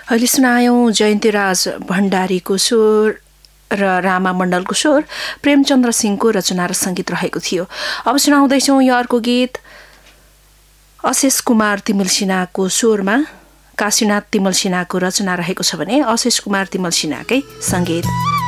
अहिले सुनायौँ जयन्तीराज भण्डारीको स्वर र रामा मण्डलको स्वर प्रेमचन्द्र सिंहको रचना र सङ्गीत रहेको थियो। अब सुनाउँदैछौँ यो अर्को गीत अशेष कुमार तिमल सिन्हाको स्वरमा काशीनाथ तिमल सिन्हाको रचना रहेको छ भने अशेष कुमार तिमल सिन्हाकै सङ्गीत।